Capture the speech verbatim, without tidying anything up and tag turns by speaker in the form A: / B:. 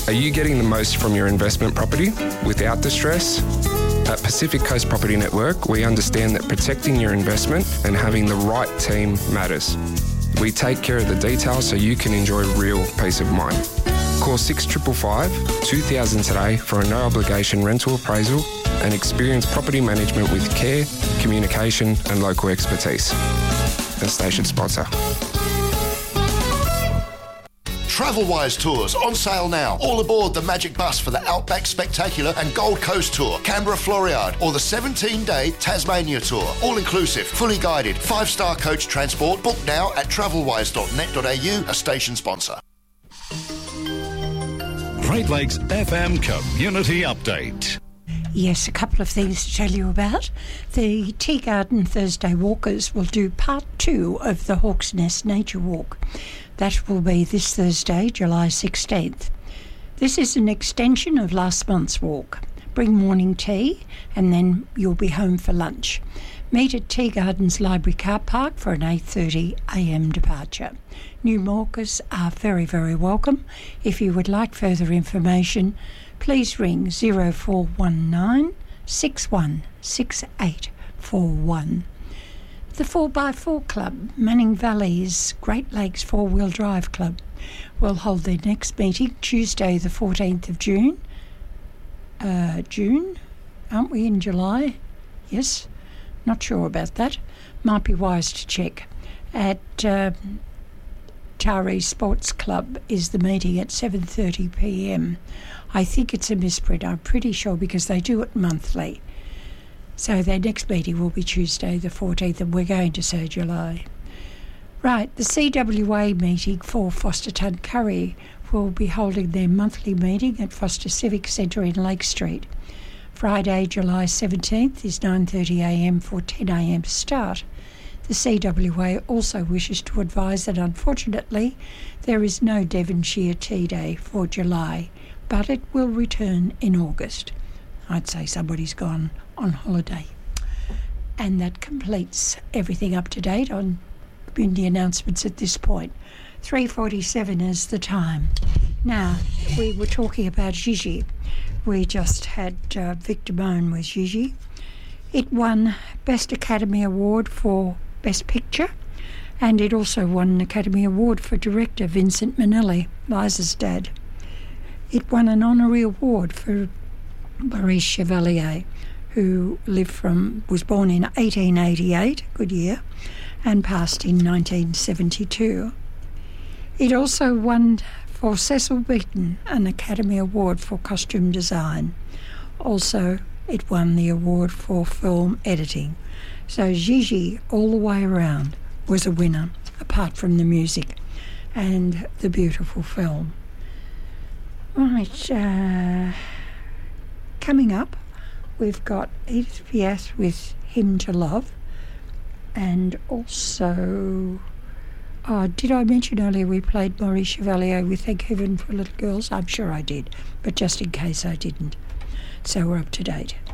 A: Are you getting the most from your investment property without the stress? At Pacific Coast Property Network, we understand that protecting your investment and having the right team matters. We take care of the details so you can enjoy real peace of mind. Call six five five five, two thousand today for a no-obligation rental appraisal and experience property management with care, communication and local expertise. A station sponsor.
B: Travelwise Tours on sale now. All aboard the Magic Bus for the Outback Spectacular and Gold Coast Tour, Canberra Floriade, or the seventeen-day Tasmania Tour. All inclusive, fully guided, five-star coach transport. Book now at travelwise dot net dot a u, a station sponsor.
C: Great Lakes F M Community Update.
D: Yes, a couple of things to tell you about. The Tea Garden Thursday Walkers will do part two of the Hawk's Nest Nature Walk. That will be this Thursday, July sixteenth. This is an extension of last month's walk. Bring morning tea and then you'll be home for lunch. Meet at Tea Gardens Library Car Park for an eight thirty a m departure. New walkers are very, very welcome. If you would like further information, please ring zero four one nine, six one six eight four one. The four by four Club, Manning Valley's Great Lakes Four-Wheel Drive Club, will hold their next meeting Tuesday the fourteenth of June. Uh, June? Aren't we in July? Yes? Not sure about that. Might be wise to check. At uh, Taree Sports Club is the meeting at seven thirty p m. I think it's a misprint, I'm pretty sure, because they do it monthly. So their next meeting will be Tuesday the fourteenth, and we're going to say July. Right, the C W A meeting for Foster Tuncurry will be holding their monthly meeting at Foster Civic Centre in Lake Street. Friday, July seventeenth is nine thirty a m for ten a m start. The C W A also wishes to advise that unfortunately there is no Devonshire Tea Day for July, but it will return in August. I'd say somebody's gone on holiday. And that completes everything up to date on community announcements at this point. three forty-seven is the time. Now, we were talking about Gigi. We just had uh, Victor Moan with Gigi. It won Best Academy Award for Best Picture, and it also won an Academy Award for Director Vincent Minnelli, Liza's dad. It won an honorary award for Maurice Chevalier, who lived from was born in eighteen eighty-eight, good year, and passed in nineteen seventy-two. It also won for Cecil Beaton an Academy Award for Costume Design. Also, it won the award for film editing. So Gigi, all the way around, was a winner, apart from the music and the beautiful film. Right, uh, coming up, we've got Edith Piaf with Hymn to Love, and also, oh, did I mention earlier we played Maurice Chevalier with Thank Heaven for Little Girls? I'm sure I did, but just in case I didn't. So we're up to date.